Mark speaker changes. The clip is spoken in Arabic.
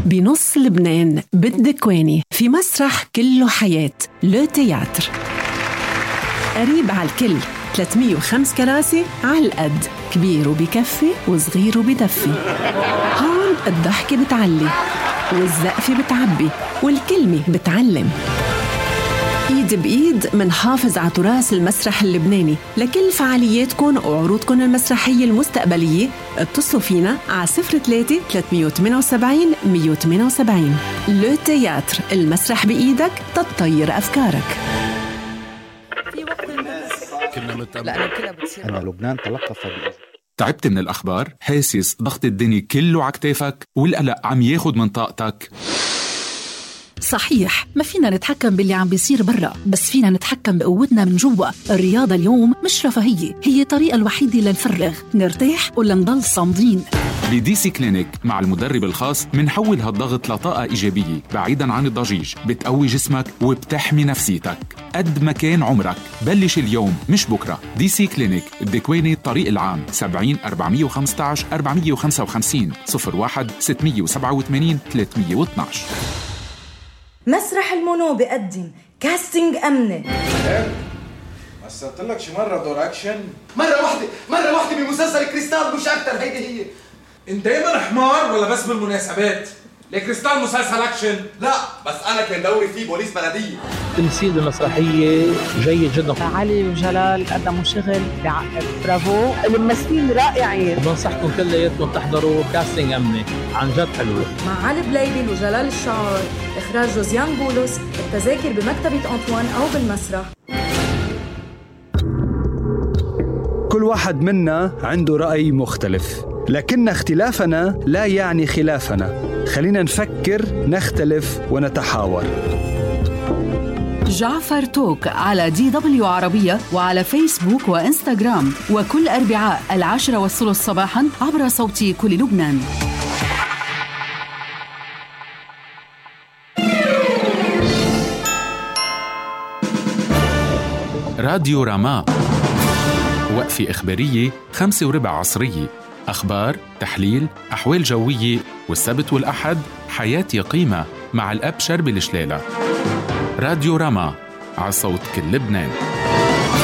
Speaker 1: بنص لبنان بالدكواني في مسرح كله حياة لو تياتر، قريب على الكل، 305 كراسي على القد، كبير وبكفي وصغير وبدفي. هون الضحكة بتعلي والزقفة بتعبي والكلمة بتعلم. ايد بايد منحافظ على تراث المسرح اللبناني. لكل فعالياتكم وعروضكم المسرحية المستقبلية اتصلوا فينا على 03 378 178. لو تياتر، المسرح بإيدك تطير أفكارك.
Speaker 2: أنا لبنان تلقف.
Speaker 3: تعبت من الأخبار؟ حاسس ضغط الدنيا كله عكتافك والقلق عم ياخد من طاقتك؟
Speaker 4: صحيح، ما فينا نتحكم باللي عم بيصير برا، بس فينا نتحكم بقوتنا من جوا. الرياضة اليوم مش رفاهية، هي الطريقة الوحيدة لنفرغ، نرتاح ولا نضل صامدين.
Speaker 3: بدي سي كلينيك مع المدرب الخاص منحول هالضغط لطاقة إيجابية بعيداً عن الضجيج، بتقوي جسمك وبتحمي نفسيتك. قد ما كان عمرك، بلش اليوم مش بكرة. دي سي كلينيك الدكواني الطريق العام 70 415 455 01 687 312.
Speaker 5: مسرح المونو بقدم كاستنج أمني.
Speaker 6: مثلت لك شي مرة دور أكشن؟ مرة واحدة بمسلسل كريستال مش أكتر. هيدي هي.
Speaker 7: انت دايما حمار ولا بس بالمناسبات؟ لكريستال مسلسل أكشن؟
Speaker 6: لا بس أنا كان دوري فيه بوليس بلدية.
Speaker 8: تمثيل المسرحية جيد جدا.
Speaker 9: علي وجلال قدموا شغل بعقل، برافو، الممثلين رائعين.
Speaker 8: بنصحكم كلياتكم تحضروا كاستنج أمني، عن جد حلوة.
Speaker 5: مع علي بليبل وجلال الشعار، إخراج جوزيان بولس. التذاكر بمكتبة أنطوان أو بالمسرح.
Speaker 2: كل واحد منا عنده رأي مختلف، لكن اختلافنا لا يعني خلافنا. خلينا نفكر، نختلف ونتحاور.
Speaker 4: جعفر توك على DW عربية وعلى فيسبوك وإنستغرام، وكل أربعاء 10:30 صباحاً عبر صوت كل لبنان.
Speaker 3: راديو راما، وقفة إخبارية 5:15 عصرية، أخبار، تحليل، أحوال جوية، والسبت والأحد حياتي قيمة مع الأب شربي الشلالة. راديو راما على صوت كل لبنان.